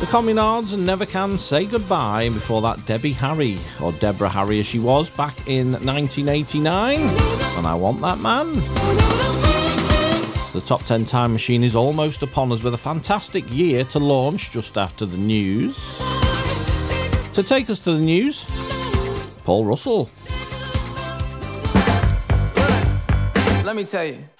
The Communards and Never Can Say Goodbye, and before that Debbie Harry, or Deborah Harry as she was, back in 1989, and I Want That Man. The Top 10 Time Machine is almost upon us with a fantastic year to launch just after the news. To take us to the news, Paul Russell. Let me tell you.